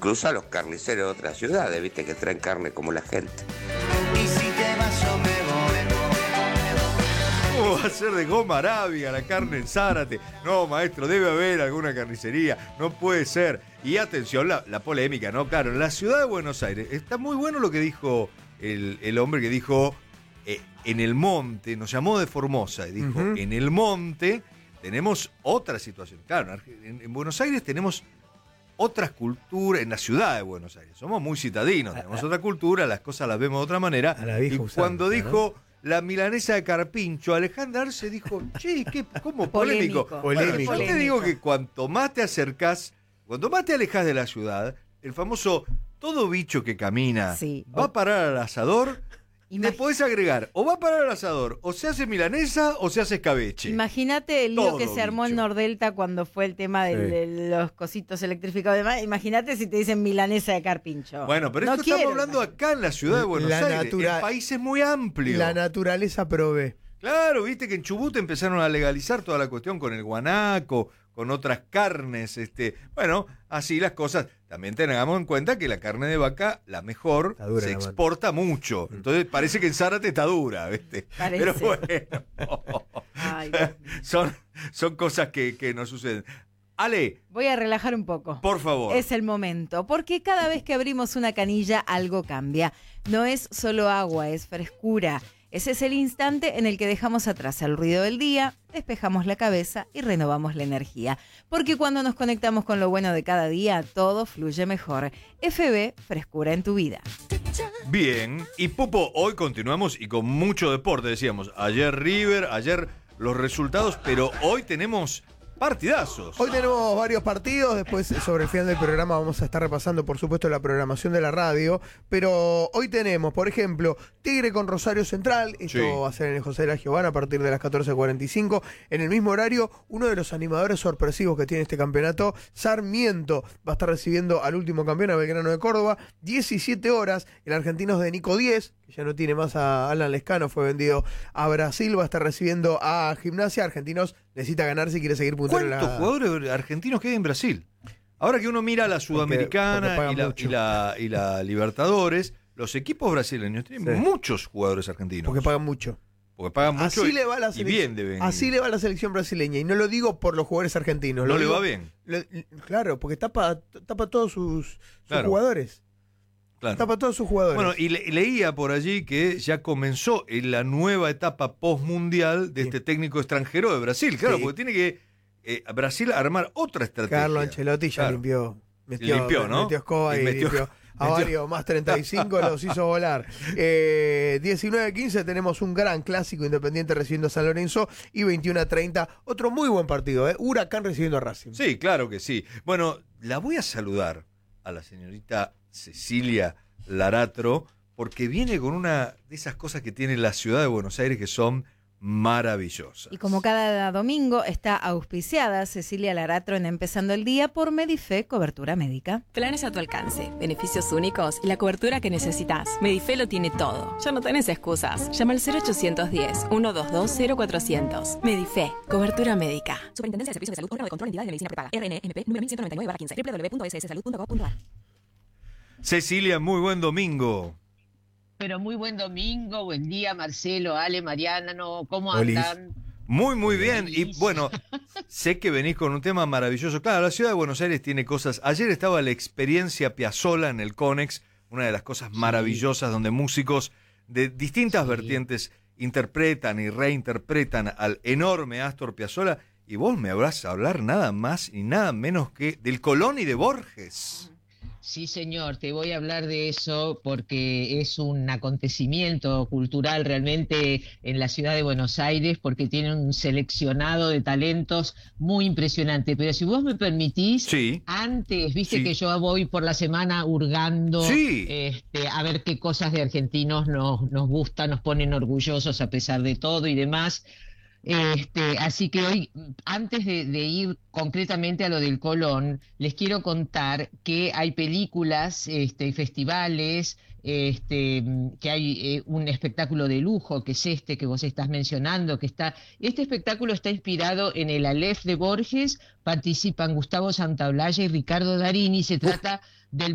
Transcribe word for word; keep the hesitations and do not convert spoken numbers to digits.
incluso a los carniceros de otras ciudades, viste, que traen carne como la gente. Y si te vas yo me voy. ¿Cómo va a ser de goma arábiga la carne en Zárate? No, maestro, debe haber alguna carnicería, no puede ser. Y atención, la, la polémica, ¿no? Claro, en la ciudad de Buenos Aires está muy bueno lo que dijo el, el hombre que dijo, eh, en el monte, nos llamó de Formosa, y dijo, uh-huh. en el monte tenemos otra situación. Claro, en, en Buenos Aires tenemos otras culturas, en la ciudad de Buenos Aires, somos muy citadinos, tenemos a, otra cultura, las cosas las vemos de otra manera. Y usanza, cuando dijo... ¿no? La milanesa de carpincho, Alejandra Arce dijo, che, ¿qué, ¿cómo? Polémico. Polémico. Bueno, Polémico. yo te digo que cuanto más te acercás, cuanto más te alejas de la ciudad, el famoso todo bicho que camina sí. va a parar al asador. Imag- le podés agregar, o va a parar al asador, o se hace milanesa, o se hace escabeche. Imagínate el lío Todo que se armó bicho. en Nordelta cuando fue el tema de, Sí. de los cositos electrificados y demás. Imagínate si te dicen milanesa de carpincho. Bueno, pero no esto quiero, estamos hablando imagínate. acá en la ciudad de Buenos La Aires. natura- El país es muy amplio. La naturaleza provee. Claro, viste que en Chubut empezaron a legalizar toda la cuestión con el guanaco, con otras carnes, este, bueno, así las cosas. También tengamos en cuenta que la carne de vaca, la mejor, Está dura se la mano. exporta mucho. Entonces parece que en Zárate está dura, ¿viste? Parece. Pero bueno, Ay, Dios mío. son, son cosas que, que nos suceden. Ale, Voy a relajar un poco. por favor. Es el momento, porque cada vez que abrimos una canilla algo cambia. No es solo agua, es frescura. Ese es el instante en el que dejamos atrás el ruido del día, despejamos la cabeza y renovamos la energía. Porque cuando nos conectamos con lo bueno de cada día, todo fluye mejor. F B, frescura en tu vida. Bien, y Pupo, hoy continuamos y con mucho deporte, decíamos. Ayer River, ayer los resultados, pero hoy tenemos partidazos. Hoy tenemos varios partidos, después sobre el final del programa vamos a estar repasando por supuesto la programación de la radio, pero hoy tenemos, por ejemplo, Tigre con Rosario Central, esto Sí. va a ser en el José de la Giovanna a partir de las catorce cuarenta y cinco, en el mismo horario, uno de los animadores sorpresivos que tiene este campeonato, Sarmiento, va a estar recibiendo al último campeón, a Belgrano de Córdoba, diecisiete horas, el Argentinos de Nico diez, que ya no tiene más a Alan Lescano, fue vendido a Brasil, va a estar recibiendo a Gimnasia. Argentinos necesita ganar si quiere seguir puntero en la... ¿Cuántos jugadores argentinos quedan en Brasil? Ahora que uno mira la Sudamericana porque y, la, mucho. y, la, y la Libertadores, los equipos brasileños tienen Sí. muchos jugadores argentinos. Porque pagan mucho. Porque pagan mucho Así y, le va la y selección. bien deben. Así le va la selección brasileña. Y no lo digo por los jugadores argentinos. No lo le digo- va bien. lo- claro, porque tapa, tapa todos sus, sus Claro. jugadores. Claro. Tapa todos sus jugadores. Bueno, y le- leía por allí que ya comenzó en la nueva etapa postmundial de Sí. este técnico extranjero de Brasil. Claro, Sí. porque tiene que eh, Brasil armar otra estrategia. Carlo Ancelotti ya Claro. limpió. Metió, Limpió, ¿no? Metió escoba Y y, metió- limpió a metió- varios más treinta y cinco, los hizo volar. Eh, diecinueve quince tenemos un gran clásico Independiente recibiendo a San Lorenzo y veintiuno a treinta, otro muy buen partido, ¿eh? Huracán recibiendo a Racing. Sí, claro que sí. Bueno, la voy a saludar a la señorita Cecilia Laratro, porque viene con una de esas cosas que tiene la ciudad de Buenos Aires que son maravillosas. Y como cada domingo está auspiciada Cecilia Laratro en Empezando el Día por Medife, cobertura médica. Planes a tu alcance, beneficios únicos y la cobertura que necesitas. Medife lo tiene todo. Ya no tenés excusas. Llama al cero ochocientos diez, ciento veintidós, cero cuatrocientos. Medife, cobertura médica. Superintendencia de Servicios de Salud, órgano de control entidad de medicina prepaga. R N M P número mil ciento noventa y nueve barra quince. doble u doble u doble u punto s s salud punto gov punto a r. Cecilia, muy buen domingo. Pero muy buen domingo, buen día, Marcelo, Ale, Mariana, no, ¿cómo Olis. andan? Muy, muy bien. Y Olis. bueno, sé que venís con un tema maravilloso. Claro, la ciudad de Buenos Aires tiene cosas. Ayer estaba la experiencia Piazzolla en el Conex, una de las cosas maravillosas donde músicos de distintas Sí. vertientes interpretan y reinterpretan al enorme Astor Piazzolla. Y vos me habrás a hablar nada más y nada menos que del Colón y de Borges. Sí, señor, te voy a hablar de eso porque es un acontecimiento cultural realmente en la ciudad de Buenos Aires, porque tiene un seleccionado de talentos muy impresionante. Pero si vos me permitís, Sí. antes, viste Sí. que yo voy por la semana hurgando Sí. este, a ver qué cosas de argentinos nos, nos gustan, nos ponen orgullosos a pesar de todo y demás. Este, así que hoy, antes de, de ir concretamente a lo del Colón, les quiero contar que hay películas, este, festivales, este, que hay eh, un espectáculo de lujo, que es este que vos estás mencionando, que está, este espectáculo está inspirado en el Aleph de Borges, participan Gustavo Santaolalla y Ricardo Darín, y se trata